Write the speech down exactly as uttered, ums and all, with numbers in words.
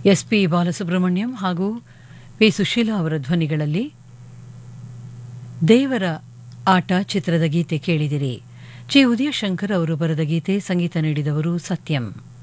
S P Balasubrahmanyam ಹಾಗೂ P Sushila ಅವರ ಧ್ವನಿಗಳಲ್ಲಿ ದೇವರ ಆಟ ಚಿತ್ರದ ಗೀತೆ ಕೇಳಿದಿರಿ. ಜಿ ಉದಯಶಂಕರ್ ಅವರು ಬರೆದ ಗೀತೆ, ಸಂಗೀತ ನೀಡಿದವರು ಸತ್ಯಂ.